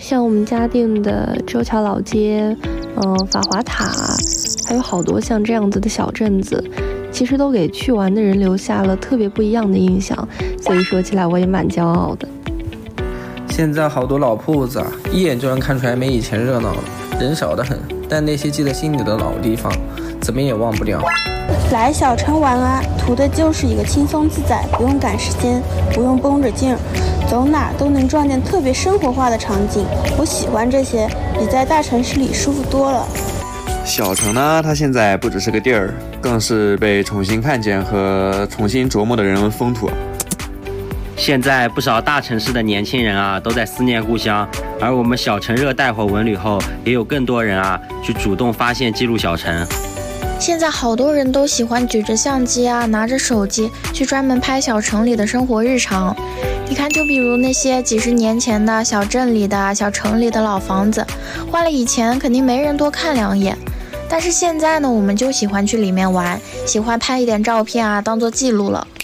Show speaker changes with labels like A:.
A: 像我们嘉定的周桥老街，法华塔，还有好多像这样子的小镇子，其实都给去玩的人留下了特别不一样的印象，所以说起来我也蛮骄傲的。
B: 现在好多老铺子啊，一眼就能看出来没以前热闹了，人少得很，但那些记在心里的老地方，怎么也忘不掉。
C: 来小城玩啊，图的就是一个轻松自在，不用赶时间，不用绷着劲儿，走哪都能撞见特别生活化的场景。我喜欢这些，比在大城市里舒服多了。
D: 小城呢，它现在不只是个地儿，更是被重新看见和重新琢磨的人文风土。
E: 现在不少大城市的年轻人啊，都在思念故乡，而我们小城热带火文旅后，也有更多人啊，去主动发现记录小城。
F: 现在好多人都喜欢举着相机啊，拿着手机去专门拍小城里的生活日常。你看，就比如那些几十年前的小镇里的小城里的老房子，换了以前肯定没人多看两眼，但是现在呢，我们就喜欢去里面玩，喜欢拍一点照片啊，当做记录了。